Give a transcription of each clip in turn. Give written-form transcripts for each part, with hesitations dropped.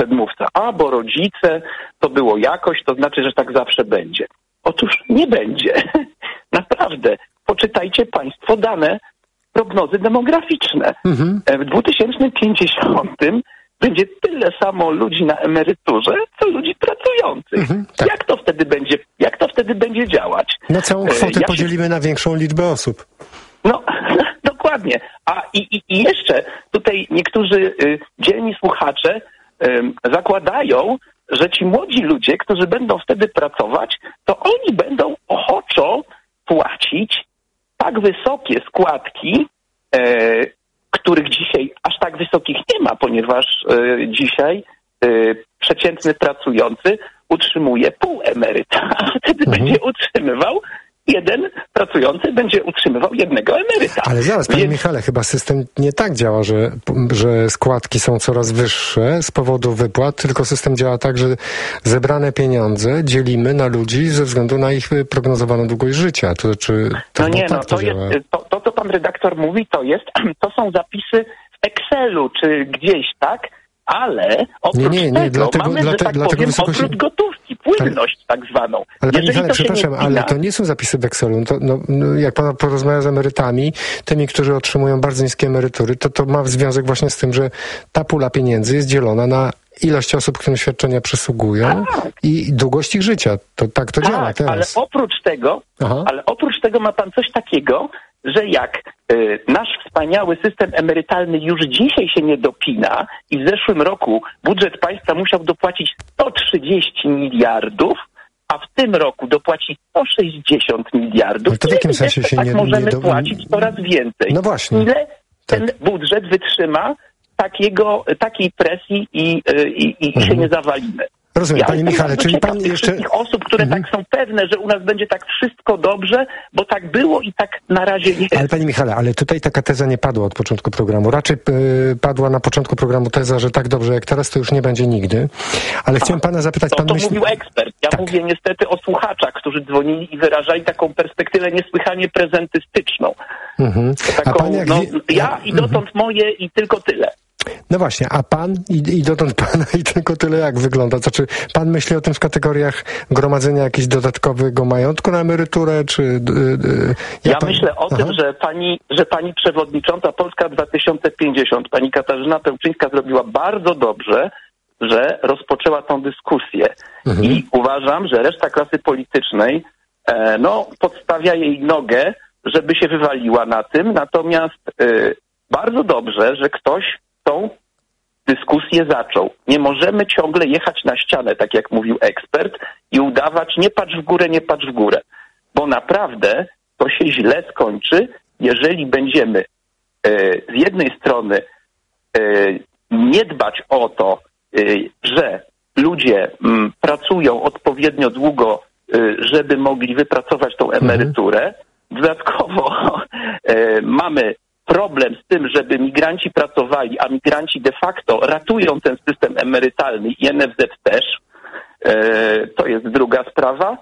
przedmówca. Bo rodzice, to było jakoś, to znaczy, że tak zawsze będzie. Otóż nie będzie. Naprawdę. Poczytajcie państwo dane prognozy demograficzne. W 2050 będzie tyle samo ludzi na emeryturze, co ludzi pracujących. Tak. Jak to wtedy będzie działać? No całą kwotę podzielimy na większą liczbę osób. No, dokładnie. I jeszcze tutaj niektórzy dzielni słuchacze zakładają, że ci młodzi ludzie, którzy będą wtedy pracować, to oni będą ochoczo płacić tak wysokie składki, których dzisiaj aż tak wysokich nie ma, ponieważ dzisiaj przeciętny pracujący utrzymuje pół emeryta, a wtedy będzie utrzymywał jeden pracujący będzie utrzymywał jednego emeryta. Ale zaraz, panie Michale, chyba system nie tak działa, że składki są coraz wyższe z powodu wypłat, tylko system działa tak, że zebrane pieniądze dzielimy na ludzi ze względu na ich prognozowaną długość życia. To co pan redaktor mówi, to są zapisy w Excelu czy gdzieś, tak? Ale oprócz tego mamy, że tak powiem, obrót gotówki, płynność tak zwaną. Ale panie Michale, przepraszam, ale to nie są zapisy w Excelu. Jak pan porozmawia z emerytami, tymi, którzy otrzymują bardzo niskie emerytury, to ma związek właśnie z tym, że ta pula pieniędzy jest dzielona na ilość osób, którym świadczenia przysługują i długość ich życia. To działa teraz. Ale oprócz tego ma pan coś takiego, że jak nasz wspaniały system emerytalny już dzisiaj się nie dopina i w zeszłym roku budżet państwa musiał dopłacić 130 miliardów, a w tym roku dopłaci 160 miliardów, to w jakim sensie się możemy płacić coraz więcej. No właśnie. Ile ten budżet wytrzyma takiej presji i się nie zawalimy? Rozumiem, panie Michale, czyli pan jeszcze... Tych osób, które tak są pewne, że u nas będzie tak wszystko dobrze, bo tak było i tak na razie jest. Ale panie Michale, ale tutaj taka teza nie padła od początku programu. Raczej padła na początku programu teza, że tak dobrze jak teraz to już nie będzie nigdy. Ale chciałem pana zapytać... To mówił ekspert. Ja mówię niestety o słuchaczach, którzy dzwonili i wyrażali taką perspektywę niesłychanie prezentystyczną. Ja i dotąd moje i tylko tyle. No właśnie, a pan i dotąd pana i tylko tyle jak wygląda? Znaczy, pan myśli o tym w kategoriach gromadzenia jakiegoś dodatkowego majątku na emeryturę, czy... myślę o tym, że pani przewodnicząca Polska 2050, pani Katarzyna Pełczyńska zrobiła bardzo dobrze, że rozpoczęła tą dyskusję. I uważam, że reszta klasy politycznej podstawia jej nogę, żeby się wywaliła na tym, natomiast bardzo dobrze, że ktoś tą dyskusję zaczął. Nie możemy ciągle jechać na ścianę, tak jak mówił ekspert, i udawać nie patrz w górę. Bo naprawdę to się źle skończy, jeżeli będziemy z jednej strony nie dbać o to, że ludzie pracują odpowiednio długo, żeby mogli wypracować tą emeryturę. Dodatkowo mamy problem z tym, żeby migranci pracowali, a migranci de facto ratują ten system emerytalny i NFZ też. To jest druga sprawa.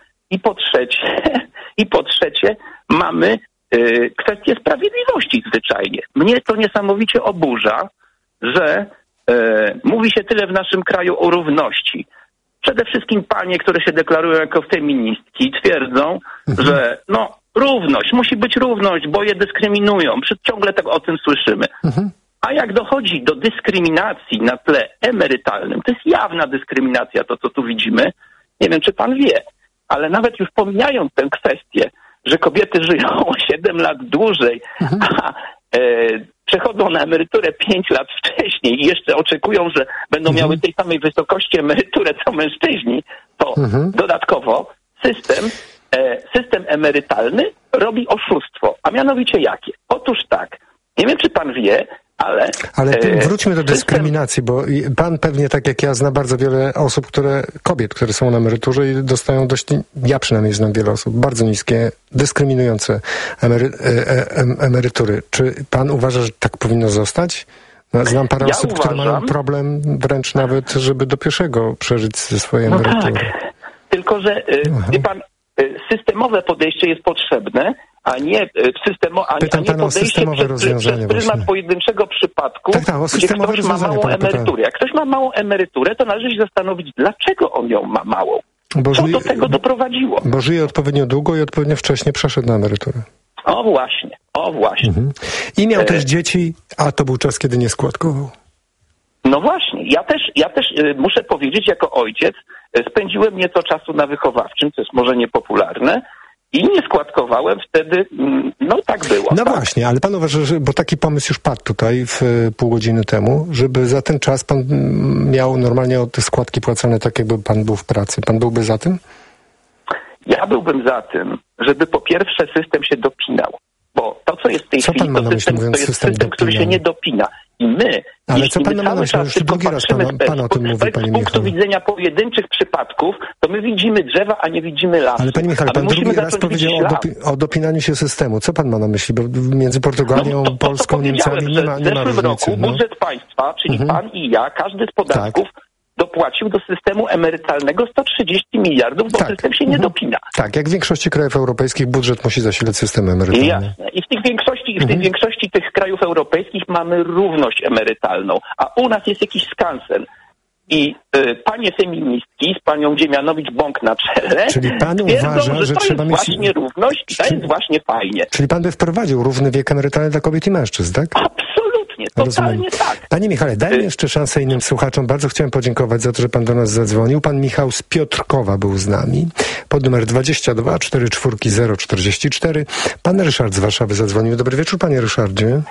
I po trzecie mamy kwestię sprawiedliwości zwyczajnie. Mnie to niesamowicie oburza, że mówi się tyle w naszym kraju o równości. Przede wszystkim panie, które się deklarują jako feministki, twierdzą, że równość, musi być równość, bo je dyskryminują. Ciągle tego o tym słyszymy. A jak dochodzi do dyskryminacji na tle emerytalnym, to jest jawna dyskryminacja, to co tu widzimy. Nie wiem, czy pan wie, ale nawet już pomijając tę kwestię, że kobiety żyją o 7 lat dłużej, a przechodzą na emeryturę 5 lat wcześniej i jeszcze oczekują, że będą miały tej samej wysokości emeryturę co mężczyźni, to dodatkowo system emerytalny robi oszustwo. A mianowicie jakie? Otóż tak, nie wiem, czy pan wie, ale wróćmy do dyskryminacji, bo pan pewnie, tak jak ja, zna bardzo wiele osób, kobiet, które są na emeryturze i dostają ja przynajmniej znam wiele osób, bardzo niskie, dyskryminujące emerytury. Czy pan uważa, że tak powinno zostać? Znam parę osób, które mają problem wręcz nawet, żeby do pierwszego przeżyć ze swojej emerytury. Tak. Tylko że wie pan, systemowe podejście jest potrzebne, a nie podejście przez pryzmat pojedynczego przypadku, gdzie ktoś ma małą emeryturę. Jak ktoś ma małą emeryturę, to należy się zastanowić, dlaczego on ją ma małą. Co do tego doprowadziło? Bo żyje odpowiednio długo i odpowiednio wcześnie przeszedł na emeryturę. O właśnie. I miał też dzieci, a to był czas, kiedy nie składkował. No właśnie. Ja też muszę powiedzieć, jako ojciec spędziłem nieco czasu na wychowawczym, co jest może niepopularne, i nie składkowałem wtedy, tak było. No tak? Właśnie, ale pan uważa, bo taki pomysł już padł tutaj pół godziny temu, żeby za ten czas pan miał normalnie te składki płacone tak, jakby pan był w pracy. Pan byłby za tym? Ja byłbym za tym, żeby po pierwsze system się dopinał. Bo to, co jest w tej chwili, to jest system, który się nie dopina. I my, ale co pan ma na myśli? Już drugi raz pan o tym mówi, panie Michał. Z punktu widzenia pojedynczych przypadków, to my widzimy drzewa, a nie widzimy lasu. Ale panie Michale, pan drugi raz powiedział o dopinaniu się systemu. Co pan ma na myśli? Bo między Portugalią, Polską, Niemcami nie ma różnicy. W zeszłym roku budżet państwa, czyli pan i ja, każdy z podatków, dopłacił do systemu emerytalnego 130 miliardów, bo system się nie dopina. Tak, jak w większości krajów europejskich budżet musi zasilać system emerytalny. Jasne. I w tej większości tych krajów europejskich mamy równość emerytalną, a u nas jest jakiś skansen. I panie feministki z panią Dziemianowicz-Bąk na czele czyli pan uważa, że to trzeba jest właśnie równość i to jest właśnie fajnie. Czyli pan by wprowadził równy wiek emerytalny dla kobiet i mężczyzn, tak? Absolutnie, totalnie tak. Panie Michale, dajmy jeszcze szansę innym słuchaczom. Bardzo chciałem podziękować za to, że pan do nas zadzwonił. Pan Michał z Piotrkowa był z nami. Pod numer 22 44 044. Pan Ryszard z Warszawy zadzwonił. Dobry wieczór, panie Ryszardzie.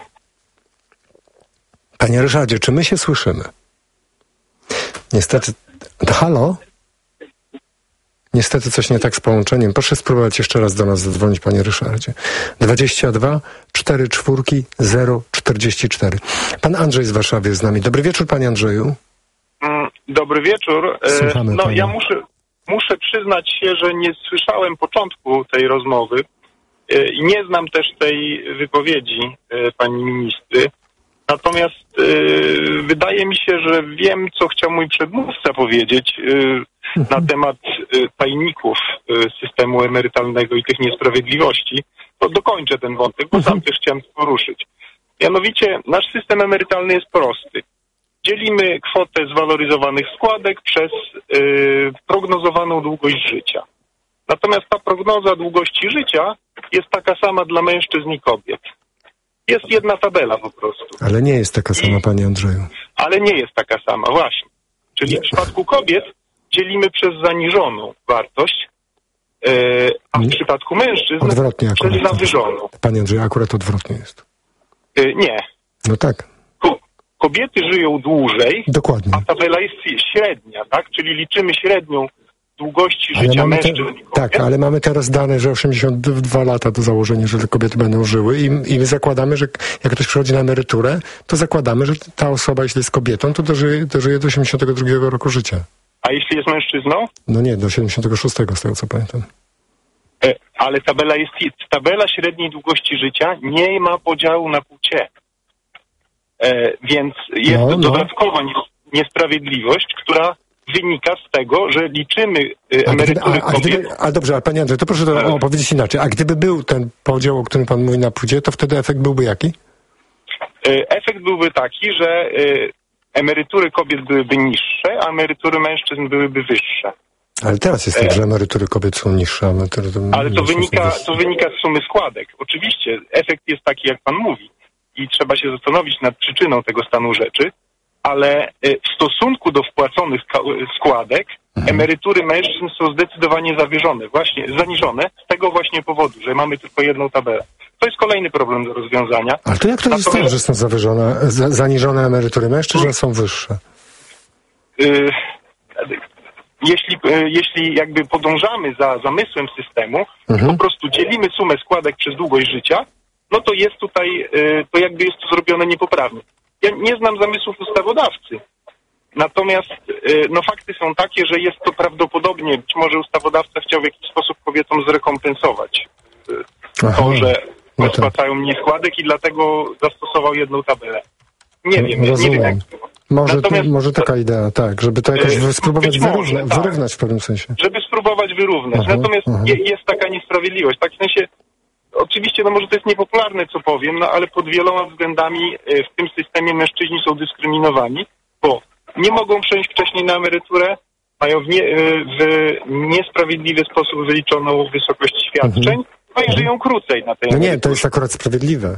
Panie Ryszardzie, czy my się słyszymy? Niestety... Halo? Niestety coś nie tak z połączeniem. Proszę spróbować jeszcze raz do nas zadzwonić, panie Ryszardzie. 22 44 044. Pan Andrzej z Warszawy jest z nami. Dobry wieczór, panie Andrzeju. Dobry wieczór. Słuchamy pana. Ja muszę przyznać się, że nie słyszałem początku tej rozmowy i nie znam też tej wypowiedzi pani ministry. Natomiast wydaje mi się, że wiem, co chciał mój przedmówca powiedzieć na temat tajników systemu emerytalnego i tych niesprawiedliwości. To dokończę ten wątek, bo sam też chciałem poruszyć. Mianowicie nasz system emerytalny jest prosty. Dzielimy kwotę zwaloryzowanych składek przez prognozowaną długość życia. Natomiast ta prognoza długości życia jest taka sama dla mężczyzn i kobiet. Jest jedna tabela po prostu. Ale nie jest taka sama, panie Andrzeju. Ale nie jest taka sama, właśnie. Czyli w przypadku kobiet dzielimy przez zaniżoną wartość, a w przypadku mężczyzn odwrotnie przez zawyżoną. Panie Andrzeju, akurat odwrotnie jest. Nie. No tak. Kobiety żyją dłużej, dokładnie. A tabela jest średnia, tak? Czyli liczymy średnią długości życia mężczyzn i kobiet. Tak, ale mamy teraz dane, że 82 lata to założenie, że te kobiety będą żyły i my zakładamy, że jak ktoś przychodzi na emeryturę, to zakładamy, że ta osoba, jeśli jest kobietą, to dożyje do 82 roku życia. A jeśli jest mężczyzną? No nie, do 76 z tego co pamiętam. Ale tabela średniej długości życia nie ma podziału na płcie. Więc jest dodatkowa niesprawiedliwość, która wynika z tego, że liczymy emerytury kobiet. A dobrze, a panie Andrzej, to proszę to opowiedzieć inaczej. A gdyby był ten podział, o którym pan mówi na płcie, to wtedy efekt byłby jaki? Efekt byłby taki, że emerytury kobiet byłyby niższe, a emerytury mężczyzn byłyby wyższe. Ale teraz jest tak, że emerytury kobiet są niższe. Ale to wynika z sumy składek. Oczywiście efekt jest taki, jak pan mówi. I trzeba się zastanowić nad przyczyną tego stanu rzeczy, ale w stosunku do wpłaconych składek emerytury mężczyzn są zdecydowanie zaniżone z tego właśnie powodu, że mamy tylko jedną tabelę. To jest kolejny problem do rozwiązania. Ale to jak to jest tak, że są zaniżone emerytury mężczyzn, że są wyższe? Jeśli jakby podążamy za zamysłem systemu, po prostu dzielimy sumę składek przez długość życia, no to jest tutaj, to jakby jest to zrobione niepoprawnie. Ja nie znam zamysłów ustawodawcy. Natomiast fakty są takie, że jest to prawdopodobnie, być może ustawodawca chciał w jakiś sposób kobietom zrekompensować to, że spłacają mniej składek i dlatego zastosował jedną tabelę. Nie wiem jak to. Może taka idea, tak, żeby to jakoś spróbować wyrównać w pewnym sensie. Żeby spróbować wyrównać. Natomiast jest taka niesprawiedliwość, tak w sensie oczywiście, no może to jest niepopularne, co powiem, no ale pod wieloma względami w tym systemie mężczyźni są dyskryminowani, bo nie mogą przejść wcześniej na emeryturę, mają w niesprawiedliwy sposób wyliczoną wysokość świadczeń, no i żyją krócej na tej emeryturze. Nie, to jest akurat sprawiedliwe.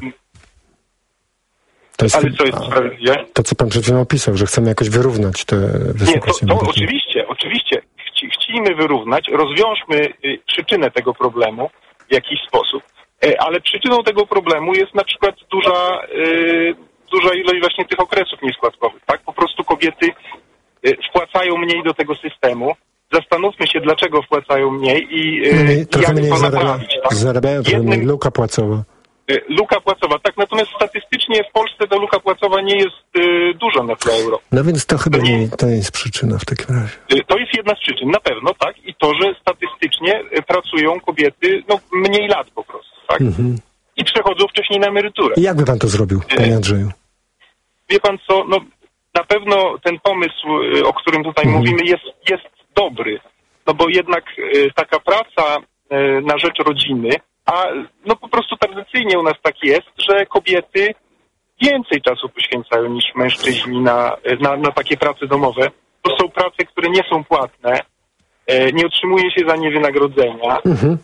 Ale co jest sprawiedliwe? To, co pan przed chwilą opisał, że chcemy jakoś wyrównać te wysokości. Nie, to oczywiście. Chcielibyśmy wyrównać, rozwiążmy przyczynę tego problemu w jakiś sposób, ale przyczyną tego problemu jest na przykład duża ilość właśnie tych okresów nieskładkowych, tak? Po prostu kobiety wpłacają mniej do tego systemu. Zastanówmy się, dlaczego wpłacają mniej i trochę jak mniej to naprawić. Tak? Zarabiają trochę mniej, luka płacowa. Luka płacowa, tak, natomiast statystycznie w Polsce ta luka płacowa nie jest duża na tle Europy. No więc to chyba to jest przyczyna w takim razie. To jest jedna z przyczyn, na pewno, tak, i to, że statystycznie pracują kobiety, mniej lat po prostu, tak, i przechodzą wcześniej na emeryturę. I jak by pan to zrobił, panie Andrzeju? Wie pan co, na pewno ten pomysł, o którym tutaj mówimy, jest dobry, no bo jednak taka praca na rzecz rodziny, a po prostu tradycyjnie u nas tak jest, że kobiety więcej czasu poświęcają niż mężczyźni na takie prace domowe. To są prace, które nie są płatne, nie otrzymuje się za nie wynagrodzenia.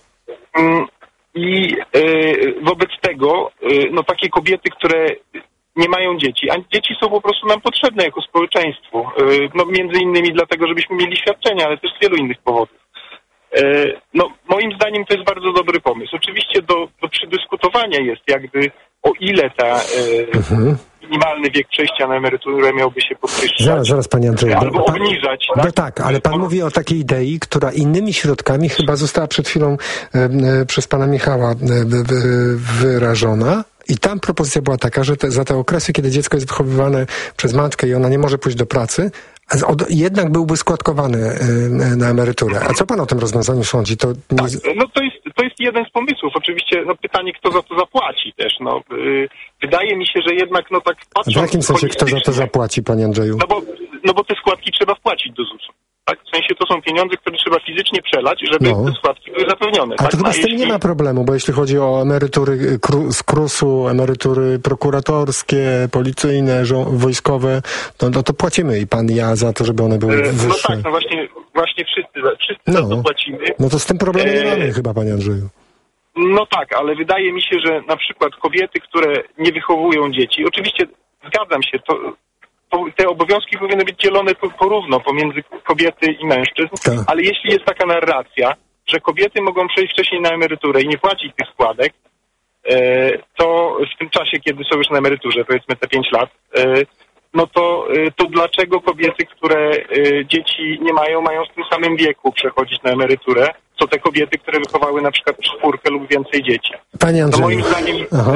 I wobec tego takie kobiety, które nie mają dzieci, a dzieci są po prostu nam potrzebne jako społeczeństwu. Między innymi dlatego, żebyśmy mieli świadczenia, ale też z wielu innych powodów. Moim zdaniem to jest bardzo dobry pomysł. Oczywiście do przedyskutowania jest jakby o ile minimalny wiek przejścia na emeryturę miałby się podwyższać. Zaraz panie Andrzeju. Albo obniżać. Tak? No tak, ale pan mówi o takiej idei, która innymi środkami chyba została przed chwilą przez pana Michała wyrażona. I tam propozycja była taka, że za te okresy, kiedy dziecko jest wychowywane przez matkę i ona nie może pójść do pracy, jednak byłby składkowany na emeryturę. A co pan o tym rozwiązaniu sądzi? To jest jeden z pomysłów. Oczywiście pytanie, kto za to zapłaci też. Wydaje mi się, że jednak tak patrząc... A w jakim sensie kto za to zapłaci, panie Andrzeju? Bo te składki trzeba wpłacić do ZUS-u. Tak? W sensie to są pieniądze, które trzeba fizycznie przelać, żeby te składki były zapewnione. A to chyba z tym nie ma problemu, bo jeśli chodzi o emerytury z KRUS-u, emerytury prokuratorskie, policyjne, wojskowe, to płacimy i pan i ja za to, żeby one były wyższe. Właśnie wszyscy za to płacimy. No to z tym problemu nie mamy chyba, panie Andrzeju. No tak, ale wydaje mi się, że na przykład kobiety, które nie wychowują dzieci, oczywiście zgadzam się, te obowiązki powinny być dzielone porówno pomiędzy kobiety i mężczyzn, ale jeśli jest taka narracja, że kobiety mogą przejść wcześniej na emeryturę i nie płacić tych składek, to w tym czasie, kiedy są już na emeryturze, powiedzmy te 5 lat, to dlaczego kobiety, które dzieci nie mają w tym samym wieku przechodzić na emeryturę, co te kobiety, które wychowały na przykład 4 lub więcej dzieci? Panie Andrzeju, moim zdaniem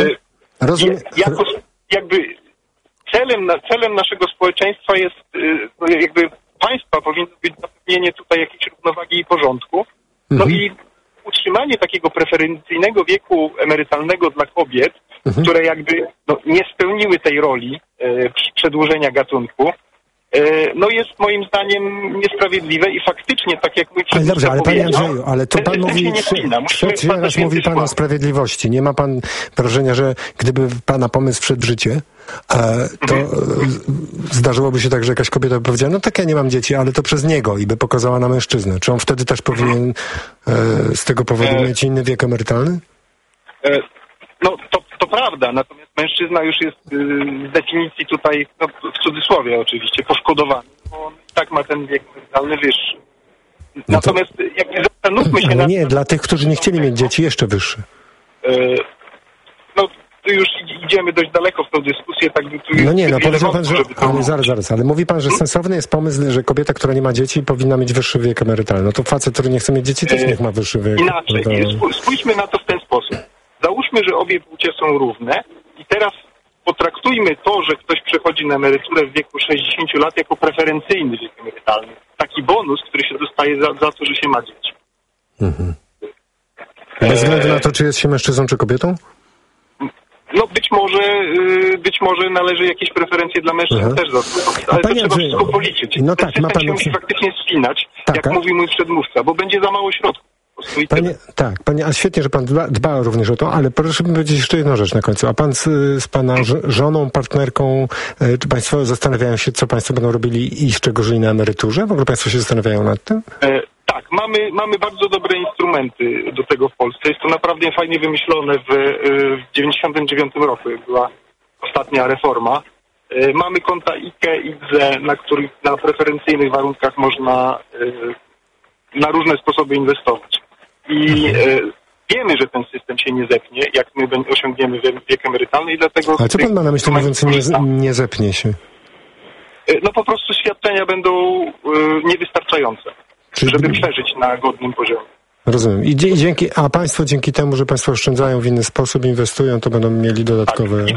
celem naszego społeczeństwa jest jakby państwa powinno być zapewnienie tutaj jakiejś równowagi i porządku. I utrzymanie takiego preferencyjnego wieku emerytalnego dla kobiet, które jakby nie spełniły tej roli przedłużenia gatunku, jest moim zdaniem niesprawiedliwe i faktycznie, tak jak mój przedmówca dobrze, ale panie Andrzeju, ale to pan mówi, raz mówi pan o sprawiedliwości. Nie ma pan wrażenia, że gdyby pana pomysł wszedł w życie, to zdarzyłoby się tak, że jakaś kobieta by powiedziała, tak ja nie mam dzieci, ale to przez niego i by pokazała na mężczyznę. Czy on wtedy też powinien z tego powodu mieć inny wiek emerytalny? To prawda, natomiast mężczyzna już jest z definicji tutaj, w cudzysłowie oczywiście, poszkodowany, bo on i tak ma ten wiek emerytalny wyższy. Natomiast jakby zastanówmy się... Nie, dla tych, którzy nie chcieli mieć dzieci, jeszcze wyższy. Tu już idziemy dość daleko w tą dyskusję, tak by tu... powiedział pan, że... Zaraz, ale mówi pan, że sensowny jest pomysł, że kobieta, która nie ma dzieci, powinna mieć wyższy wiek emerytalny. To facet, który nie chce mieć dzieci, też niech ma wyższy wiek. Inaczej, spójrzmy na to w ten sposób. Załóżmy, że obie płcie są równe i teraz potraktujmy to, że ktoś przechodzi na emeryturę w wieku 60 lat jako preferencyjny wiek emerytalny. Taki bonus, który się dostaje za to, że się ma dzieci. Bez względu na to, czy jest się mężczyzną, czy kobietą? Być może należy jakieś preferencje dla mężczyzn też za to. Ale to trzeba wszystko policzyć. Ten system się musi faktycznie spinać, jak mówi mój przedmówca, bo będzie za mało środków. prostu. A świetnie, że pan dba również o to, ale proszę mi powiedzieć jeszcze jedną rzecz na końcu. A pan z pana żoną, partnerką, czy państwo zastanawiają się, co państwo będą robili i z czego żyli na emeryturze? W ogóle państwo się zastanawiają nad tym? Tak, mamy bardzo dobre instrumenty do tego w Polsce. Jest to naprawdę fajnie wymyślone. W 1999 roku była ostatnia reforma. Mamy konta IKE, IDZE, na których na preferencyjnych warunkach można na różne sposoby inwestować. I wiemy, że ten system się nie zepnie, jak my osiągniemy wiek emerytalny i dlatego... Ale co pan ma na myśli, mówiąc nie zepnie się? No po prostu świadczenia będą niewystarczające, żeby przeżyć na godnym poziomie. Rozumiem. A państwo dzięki temu, że państwo oszczędzają w inny sposób, inwestują, to będą mieli dodatkowe... Tak. I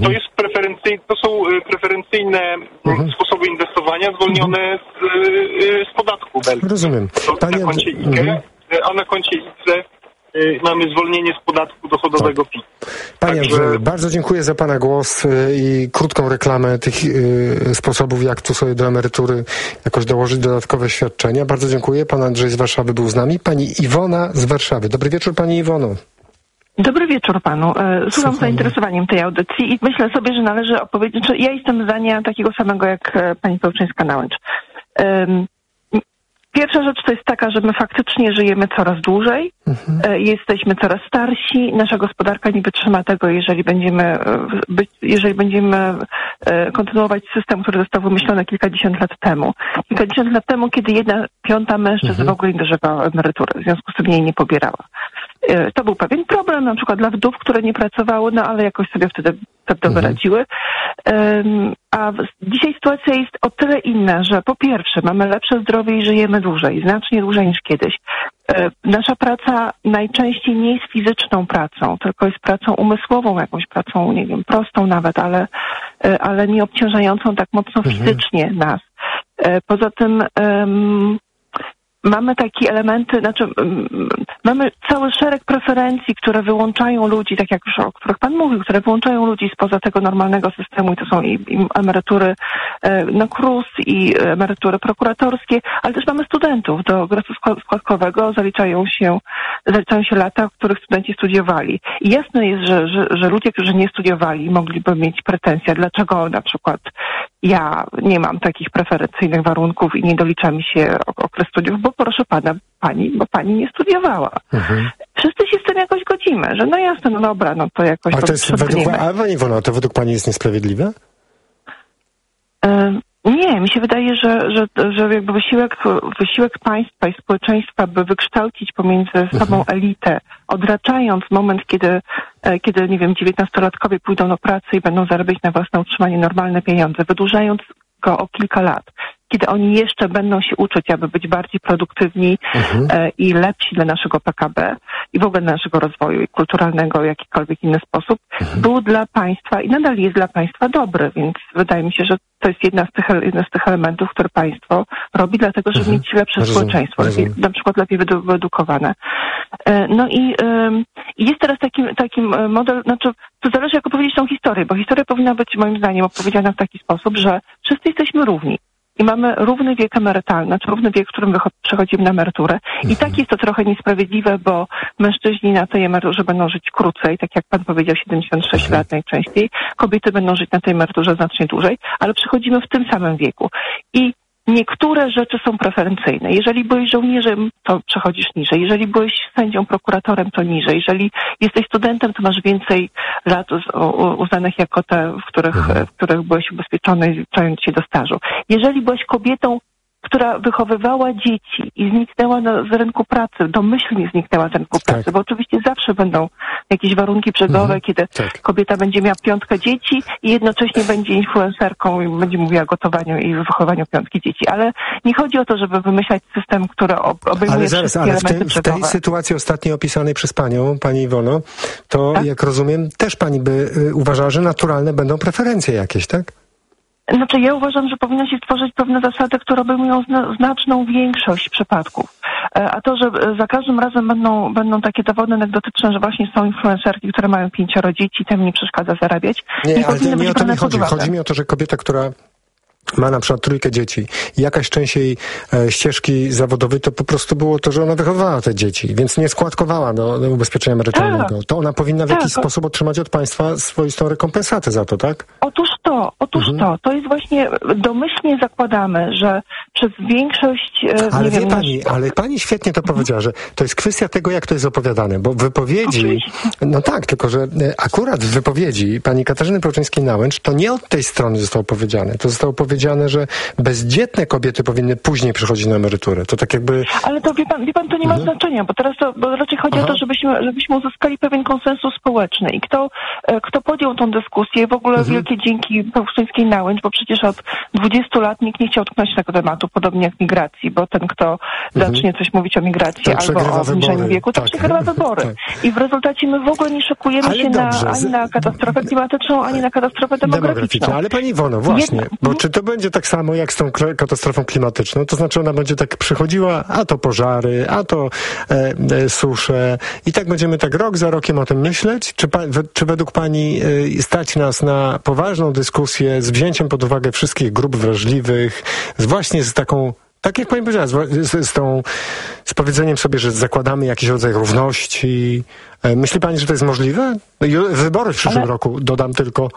to są preferencyjne sposoby inwestowania zwolnione z podatku Belgii. Rozumiem. Na koncie IKE, a na koncie IDZE mamy zwolnienie z podatku dochodowego PIT. Panie Andrzeju, bardzo dziękuję za pana głos i krótką reklamę tych sposobów, jak tu sobie do emerytury jakoś dołożyć dodatkowe świadczenia. Bardzo dziękuję. Pan Andrzej z Warszawy był z nami. Pani Iwona z Warszawy. Dobry wieczór, pani Iwono. Dobry wieczór panu. Słucham z zainteresowaniem tej audycji i myślę sobie, że należy opowiedzieć, że ja jestem zdania takiego samego jak pani Pełczyńska-Nałęcz. Pierwsza rzecz to jest taka, że my faktycznie żyjemy coraz dłużej, jesteśmy coraz starsi, nasza gospodarka nie wytrzyma tego, jeżeli będziemy kontynuować system, który został wymyślony kilkadziesiąt lat temu. Kilkadziesiąt lat temu, kiedy 1/5 mężczyzn w ogóle nie dożywała emerytury, w związku z tym jej nie pobierała. To był pewien problem, na przykład dla wdów, które nie pracowały, no ale jakoś sobie wtedy wyradziły. A dzisiaj sytuacja jest o tyle inna, że po pierwsze mamy lepsze zdrowie i żyjemy dłużej, znacznie dłużej niż kiedyś. Nasza praca najczęściej nie jest fizyczną pracą, tylko jest pracą umysłową, jakąś pracą, nie wiem, prostą nawet, ale nie obciążającą tak mocno fizycznie nas. Poza tym mamy takie elementy, mamy cały szereg preferencji, które wyłączają ludzi, tak jak już o których pan mówił, które wyłączają ludzi spoza tego normalnego systemu i to są i emerytury na KRUS i emerytury prokuratorskie, ale też mamy studentów do okresu składkowego, zaliczają się lata, w których studenci studiowali. I jasne jest, że ludzie, którzy nie studiowali, mogliby mieć pretensje, dlaczego na przykład ja nie mam takich preferencyjnych warunków i nie dolicza mi się okres studiów, bo proszę bo pani nie studiowała. Wszyscy się z tym jakoś godzimy, że no jasne, no dobra, no to jakoś... A to jest pani Iwono, to według pani jest niesprawiedliwe? Nie, mi się wydaje, że jakby wysiłek państwa i społeczeństwa, by wykształcić pomiędzy sobą elitę, odraczając moment, kiedy nie wiem, 19-latkowie pójdą do pracy i będą zarabiać na własne utrzymanie normalne pieniądze, wydłużając go o kilka lat, kiedy oni jeszcze będą się uczyć, aby być bardziej produktywni i lepsi dla naszego PKB i w ogóle dla naszego rozwoju i kulturalnego w jakikolwiek inny sposób, był dla państwa i nadal jest dla państwa dobry, więc wydaje mi się, że to jest jeden z tych elementów, które państwo robi, dlatego, żeby mieć lepsze społeczeństwo, na przykład lepiej wyedukowane. No i jest teraz taki model, to zależy jak opowiedzieć tą historię, bo historia powinna być moim zdaniem opowiedziana w taki sposób, że wszyscy jesteśmy równi. I mamy równy wiek emerytalny, równy wiek, w którym przechodzimy na emeryturę. I tak jest to trochę niesprawiedliwe, bo mężczyźni na tej emeryturze będą żyć krócej, tak jak pan powiedział, 76 lat najczęściej. Kobiety będą żyć na tej emeryturze znacznie dłużej, ale przechodzimy w tym samym wieku. I niektóre rzeczy są preferencyjne. Jeżeli byłeś żołnierzem, to przechodzisz niżej. Jeżeli byłeś sędzią, prokuratorem, to niżej. Jeżeli jesteś studentem, to masz więcej lat uznanych jako te, w których byłeś ubezpieczony, zliczając się do stażu. Jeżeli byłeś kobietą, która wychowywała dzieci i zniknęła z rynku pracy, domyślnie zniknęła z rynku pracy, bo oczywiście zawsze będą jakieś warunki brzegowe, kiedy kobieta będzie miała 5 dzieci i jednocześnie będzie influencerką i będzie mówiła o gotowaniu i wychowaniu 5 dzieci. Ale nie chodzi o to, żeby wymyślać system, który obejmuje wszystkie elementy brzegowe. W tej sytuacji ostatniej opisanej przez panią, pani Iwono, to jak rozumiem, też pani by uważała, że naturalne będą preferencje jakieś, tak? Znaczy ja uważam, że powinno się stworzyć pewne zasady, które obejmują znaczną większość przypadków. A to, że za każdym razem będą takie dowody anegdotyczne, że właśnie są influencerki, które mają 5 dzieci, tym nie przeszkadza zarabiać. Nie, ale nie o to mi chodzi. Chodzi mi o to, że kobieta, która ma na przykład 3 dzieci i jakaś część jej ścieżki zawodowej to po prostu było to, że ona wychowywała te dzieci, więc nie składkowała do ubezpieczenia emerytalnego. To ona powinna w jakiś sposób otrzymać od państwa swoistą rekompensatę za to, tak? Otóż to jest właśnie, domyślnie zakładamy, że przez większość... Ale wie pani, ale pani świetnie to powiedziała, że to jest kwestia tego, jak to jest opowiadane, bo w wypowiedzi... Oczywiście. No tak, tylko że akurat w wypowiedzi pani Katarzyny Pełczyńskiej-Nałęcz to nie od tej strony zostało powiedziane. To zostało powiedziane, że bezdzietne kobiety powinny później przychodzić na emeryturę. To tak jakby... Ale to wie pan, to nie ma znaczenia, bo teraz bo raczej chodzi o to, żebyśmy uzyskali pewien konsensus społeczny i kto podjął tą dyskusję, w ogóle wielkie dzięki Pełczyńskiej-Nałęcz, bo przecież od 20 lat nikt nie chciał tknąć tego tematu, podobnie jak migracji, bo ten, kto zacznie coś mówić o migracji albo o obniżeniu wieku, to przegrywa wybory. I w rezultacie my w ogóle nie szykujemy się ani na katastrofę klimatyczną, ani na katastrofę demograficzną. Ale pani Iwono, właśnie, bo czy to będzie tak samo jak z tą katastrofą klimatyczną? To znaczy ona będzie tak przychodziła, a to pożary, a to susze i tak będziemy tak rok za rokiem o tym myśleć? Czy według pani stać nas na poważną dyskusję z wzięciem pod uwagę wszystkich grup wrażliwych, właśnie z taką, tak jak pani powiedziała, z powiedzeniem sobie, że zakładamy jakiś rodzaj równości. Myśli pani, że to jest możliwe? Wybory w przyszłym roku, dodam tylko.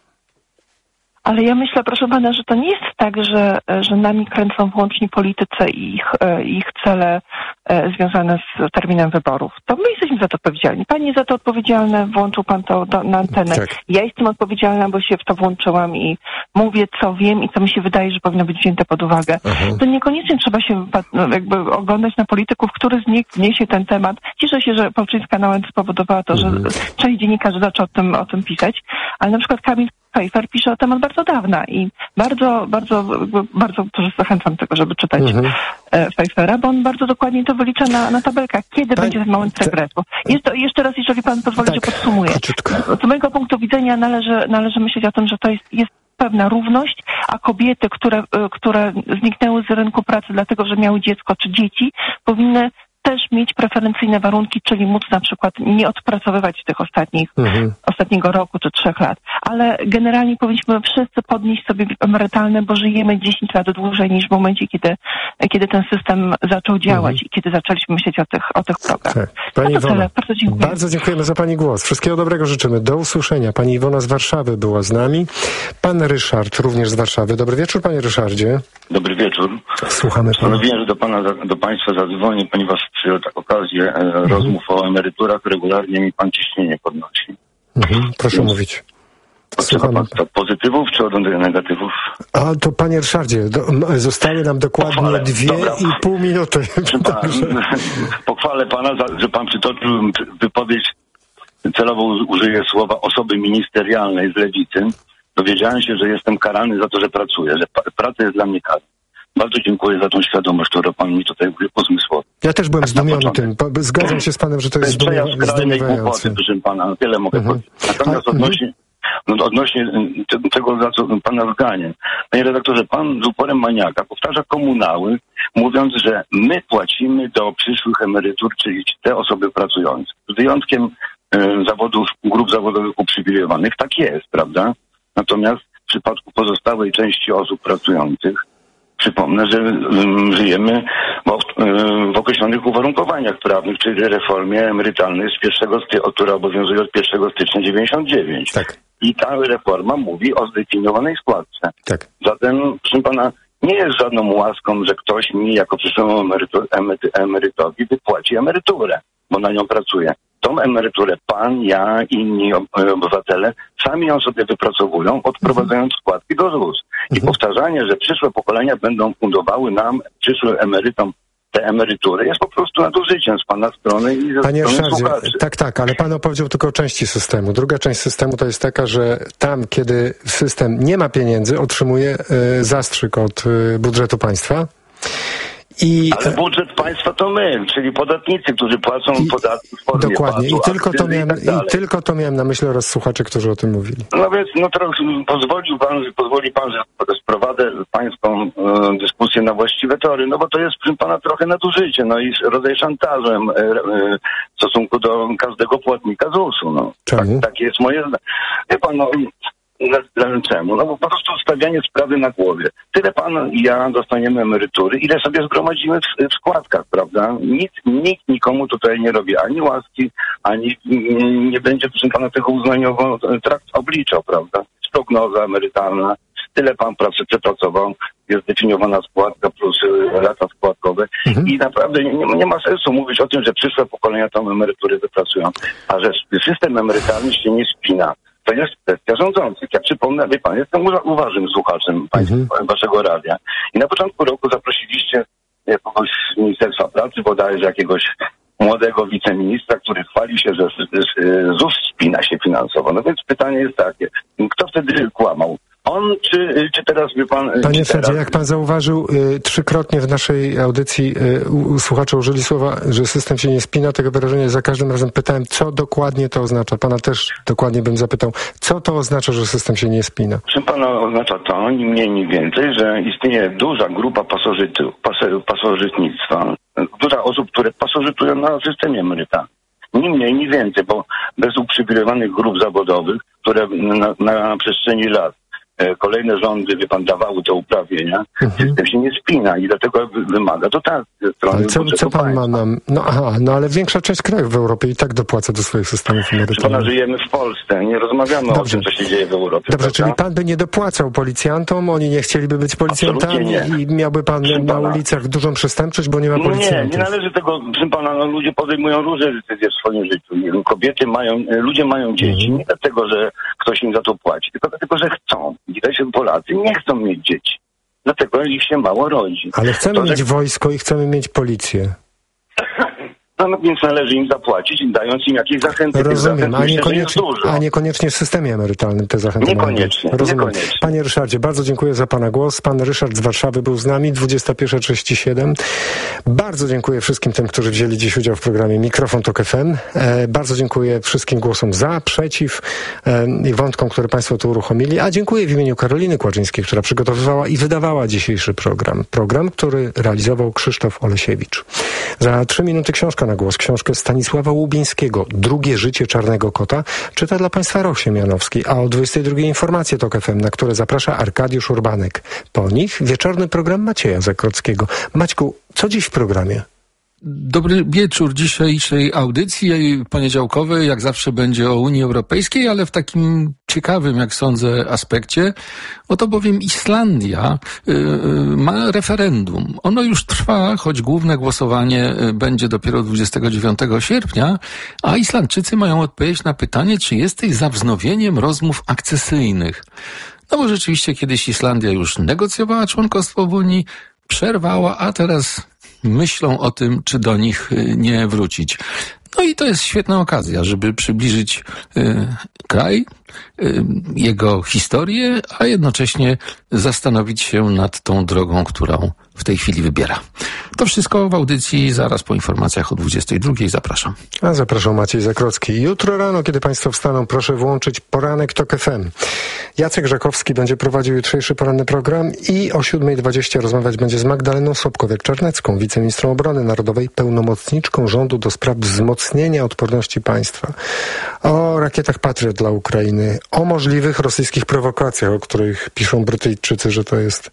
Ale ja myślę, proszę pana, że to nie jest tak, że nami kręcą wyłącznie politycy i ich cele związane z terminem wyborów. To my jesteśmy za to odpowiedzialni. Pan jest za to odpowiedzialny, włączył pan to na antenę. Tak. Ja jestem odpowiedzialna, bo się w to włączyłam i mówię, co wiem i co mi się wydaje, że powinno być wzięte pod uwagę. To niekoniecznie trzeba się jakby oglądać na polityków, który z nich wniesie ten temat. Cieszę się, że Pełczyńska-Nałęcz spowodowała to, że część dziennikarzy zaczął o tym pisać, ale na przykład Kamil Pfeiffer pisze o temat bardzo dawna i bardzo też zachęcam do tego, żeby czytać Pfeiffera, bo on bardzo dokładnie to wylicza na tabelkach, kiedy będzie ten moment regresu. Jeszcze raz, jeżeli pan pozwoli, że podsumuję. Z mojego punktu widzenia należy myśleć o tym, że to jest pewna równość, a kobiety, które zniknęły z rynku pracy dlatego, że miały dziecko czy dzieci, powinny też mieć preferencyjne warunki, czyli móc na przykład nie odpracowywać tych ostatniego roku czy 3 lat. Ale generalnie powinniśmy wszyscy podnieść sobie emerytalne, bo żyjemy 10 lat dłużej niż w momencie, kiedy ten system zaczął działać i kiedy zaczęliśmy myśleć o tych progach. Tak. Pani Iwona, bardzo dziękuję. Bardzo dziękujemy za pani głos. Wszystkiego dobrego życzymy. Do usłyszenia. Pani Iwona z Warszawy była z nami. Pan Ryszard również z Warszawy. Dobry wieczór, panie Ryszardzie. Dobry wieczór. Słuchamy pana. Postanowiłem, że do państwa zadzwonię, ponieważ przyjął tak okazję rozmów o emeryturach. Regularnie mi pan ciśnienie podnosi. Proszę mówić. Potrzeba pan pozytywów czy od negatywów? A to panie Ryszardzie, zostały nam dokładnie 2,5 minuty. Pochwalę pana, że pan przytoczył wypowiedź, celowo użyję słowa osoby ministerialnej z Lewicy. Dowiedziałem się, że jestem karany za to, że pracuję, że praca jest dla mnie karą. Bardzo dziękuję za tą świadomość, którą pan mi tutaj uzmysłowił. Ja też byłem zdumiony tym. Zgadzam się z panem, że to jest zdumiewające. Proszę pana, tyle mogę powiedzieć. Natomiast odnośnie tego, za co pana zganie. Panie redaktorze, pan z uporem maniaka powtarza komunały, mówiąc, że my płacimy do przyszłych emerytur, czyli te osoby pracujące. Z wyjątkiem grup zawodowych uprzywilejowanych. Tak jest, prawda? Natomiast w przypadku pozostałej części osób pracujących przypomnę, że żyjemy w określonych uwarunkowaniach prawnych, czyli reformie emerytalnej która obowiązuje od 1 stycznia 99. Tak. I ta reforma mówi o zdefiniowanej składce. Tak. Zatem, proszę pana, nie jest żadną łaską, że ktoś mi jako przyszłemu emerytowi wypłaci emeryturę, bo na nią pracuje. Tą emeryturę pan, ja, inni obywatele sami ją sobie wypracowują, odprowadzając składki do ZUS. I powtarzanie, że przyszłe pokolenia będą fundowały nam, przyszłym emerytom, te emerytury, jest po prostu nadużyciem z pana strony i ze Panie strony Ryszardzie, słuchaczy. tak, ale pan opowiedział tylko o części systemu. Druga część systemu to jest taka, że tam, kiedy system nie ma pieniędzy, otrzymuje zastrzyk od budżetu państwa. Ale budżet państwa to my, czyli podatnicy, którzy płacą podatki w formie dokładnie. I tylko to miałem na myśli oraz słuchacze, którzy o tym mówili. No więc trochę pozwoli pan, że sprowadzę pańską dyskusję na właściwe tory, no bo to jest przy pana trochę nadużycie, no i rodzaj szantażem w stosunku do każdego płatnika ZUS-u. No. Czemu? Takie jest moje zdanie. Wie pan, Czemu? No bo po prostu stawianie sprawy na głowie. Tyle pan i ja dostaniemy emerytury, ile sobie zgromadzimy w składkach, prawda? Nikt nikomu tutaj nie robi ani łaski, ani nie będzie pana tego uznaniowo trakt obliczał, prawda? Jest prognoza emerytalna. Tyle pan pracy przepracował, jest definiowana składka plus lata składkowe i naprawdę nie ma sensu mówić o tym, że przyszłe pokolenia tą emerytury wypracują, a że system emerytalny się nie spina. To jest kwestia rządzących. Ja przypomnę, wie pan, jestem uważnym słuchaczem waszego radia i na początku roku zaprosiliście kogoś z Ministerstwa Pracy, bodajże jakiegoś młodego wiceministra, który chwali się, że ZUS spina się finansowo. No więc pytanie jest takie, kto wtedy kłamał? On czy teraz wie pan... Panie Fedzie, jak pan zauważył, trzykrotnie w naszej audycji słuchacze użyli słowa, że system się nie spina. Tego wyrażenia za każdym razem pytałem, co dokładnie to oznacza. Pana też dokładnie bym zapytał, co to oznacza, że system się nie spina? Proszę pana, oznacza to ni mniej, ni więcej, że istnieje duża grupa pasożytnictwa, duża osób, które pasożytują na systemie emerytalnym. Ni mniej, ni więcej, bo bez uprzywilejowanych grup zawodowych, które na przestrzeni lat kolejne rządy, wie pan, dawały te uprawnienia, system się nie spina i dlatego wymaga to tak. Ale co pan ma nam... No ale większa część krajów w Europie i tak dopłaca do swoich systemów emerytalnych. Pana, żyjemy w Polsce, nie rozmawiamy o tym, co się dzieje w Europie. Dobrze, prawda? czyli pan by nie dopłacał policjantom, oni nie chcieliby być policjantami i miałby pan na ulicach dużą przestępczość, bo nie ma policjantów. Nie należy tego, proszę pana, ludzie podejmują różne decyzje w swoim życiu. Ludzie mają dzieci, nie dlatego, że ktoś im za to płaci, tylko dlatego, że chcą. Widać, że Polacy nie chcą mieć dzieci. Dlatego ich się mało rodzi. Ale chcemy mieć wojsko i chcemy mieć policję. No więc należy im zapłacić, dając im jakieś zachęty. Rozumiem, a niekoniecznie w systemie emerytalnym te zachęty niekoniecznie, rozumiem. Panie Ryszardzie, bardzo dziękuję za pana głos. Pan Ryszard z Warszawy był z nami, 21:37. Bardzo dziękuję wszystkim tym, którzy wzięli dziś udział w programie Mikrofon Tok FM. Bardzo dziękuję wszystkim głosom za, przeciw i wątkom, które państwo tu uruchomili. A dziękuję w imieniu Karoliny Kłaczyńskiej, która przygotowywała i wydawała dzisiejszy program. Program, który realizował Krzysztof Olesiewicz. Za 3 minuty książka na głos. Książkę Stanisława Łubińskiego Drugie życie czarnego kota czyta dla państwa Rok Siemianowski, a o 22:00 informacje Tok FM, na które zaprasza Arkadiusz Urbanek. Po nich wieczorny program Macieja Zakrockiego. Maćku, co dziś w programie? Dobry wieczór. Dzisiejszej audycji poniedziałkowej, jak zawsze, będzie o Unii Europejskiej, ale w takim ciekawym, jak sądzę, aspekcie. Oto bowiem Islandia ma referendum. Ono już trwa, choć główne głosowanie będzie dopiero 29 sierpnia, a Islandczycy mają odpowiedzieć na pytanie, czy jesteś za wznowieniem rozmów akcesyjnych. No bo rzeczywiście kiedyś Islandia już negocjowała członkostwo w Unii, przerwała, a teraz myślą o tym, czy do nich nie wrócić. No i to jest świetna okazja, żeby przybliżyć kraj, jego historię, a jednocześnie zastanowić się nad tą drogą, którą w tej chwili wybiera. To wszystko w audycji zaraz po informacjach o 22:00. Zapraszam. A zapraszam Maciej Zakrocki. Jutro rano, kiedy państwo wstaną, proszę włączyć Poranek Tok FM. Jacek Żakowski będzie prowadził jutrzejszy poranny program i o 7:20 rozmawiać będzie z Magdaleną Sobkowiak-Czarnecką, wiceministrą obrony narodowej, pełnomocniczką rządu do spraw wzmocnienia odporności państwa. O rakietach Patriot dla Ukrainy, o możliwych rosyjskich prowokacjach, o których piszą Brytyjczycy, że to jest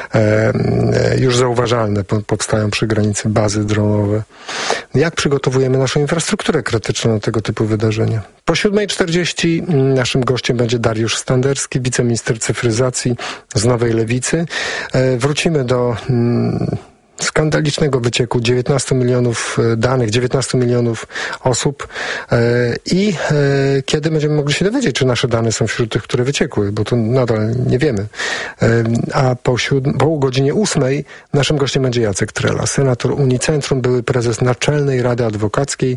już zauważalne. Powstają przy granicy bazy dronowe. Jak przygotowujemy naszą infrastrukturę krytyczną na tego typu wydarzenia? Po 7:40 naszym gościem będzie Dariusz Standerski, wiceminister cyfryzacji z Nowej Lewicy. Wrócimy do skandalicznego wycieku 19 milionów danych, 19 milionów osób i kiedy będziemy mogli się dowiedzieć, czy nasze dane są wśród tych, które wyciekły, bo to nadal nie wiemy. A po godzinie 8:00 naszym gościem będzie Jacek Trela, senator Unicentrum, były prezes Naczelnej Rady Adwokackiej.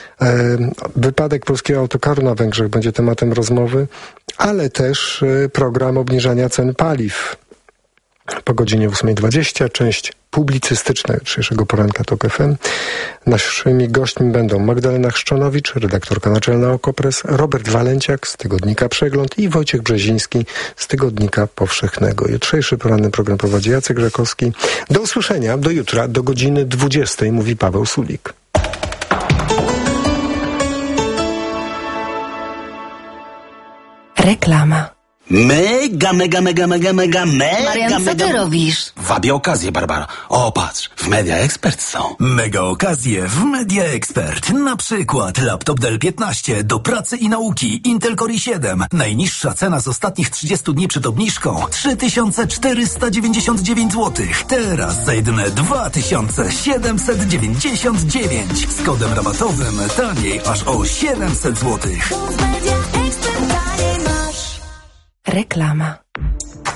Wypadek polskiego autokaru na Węgrzech będzie tematem rozmowy, ale też program obniżania cen paliw. Po godzinie 8:20 część publicystyczna jutrzejszego poranka Tok FM. Naszymi gośćmi będą Magdalena Chrzczonowicz, redaktorka naczelna Okopres, Robert Walenciak z tygodnika Przegląd i Wojciech Brzeziński z tygodnika Powszechnego. Jutrzejszy poranny program prowadzi Jacek Żakowski. Do usłyszenia, do jutra, do godziny 20:00, mówi Paweł Sulik. Reklama. Mega. Marian, co ty robisz? Wabię okazję, Barbara. O, patrz, w Media Expert są. Mega okazje w Media Expert. Na przykład laptop Dell 15 do pracy i nauki Intel Core i7. Najniższa cena z ostatnich 30 dni przed obniżką 3499 zł. Teraz za jedyne 2799. Z kodem rabatowym taniej aż o 700 zł. Reklama.